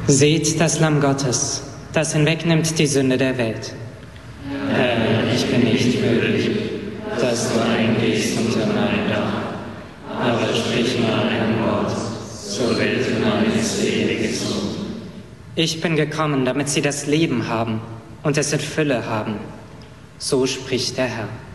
Seht das Lamm Gottes, das hinwegnimmt die Sünde der Welt. Herr, ich bin nicht würdig, dass du eingehst unter mein Dach, aber sprich nur ein Wort, so wird meines Ewiges Sohn. Ich bin gekommen, damit sie das Leben haben und es in Fülle haben. So spricht der Herr.